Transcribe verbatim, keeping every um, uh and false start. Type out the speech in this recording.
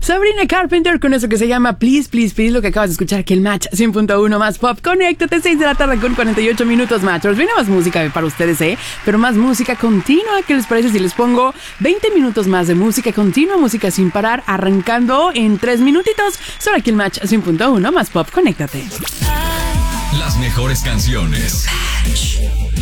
Sabrina Carpenter con eso que se llama Please, Please, Please, lo que acabas de escuchar aquí el Match cien punto uno más pop. Conéctate, seis de la tarde con cuarenta y ocho minutos, Matchers. Viene más música para ustedes, ¿eh? Pero más música continua. ¿Qué les parece si les pongo veinte minutos más de música continua, música sin parar, arrancando en tres minutitos? Solo aquí el Match cien punto uno más pop. Conéctate. Las mejores canciones. Match.